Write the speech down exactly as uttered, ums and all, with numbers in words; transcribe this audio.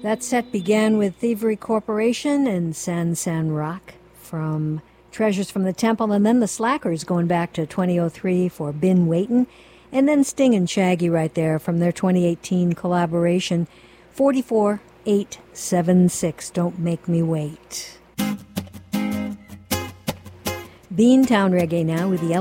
That set began with Thievery Corporation and San San Rock from Treasures from the Temple, and then the Slackers going back to twenty oh three for Been Waitin', and then Sting and Shaggy right there from their twenty eighteen collaboration, forty-four eight seven six, Don't Make Me Wait. Beantown Reggae now with the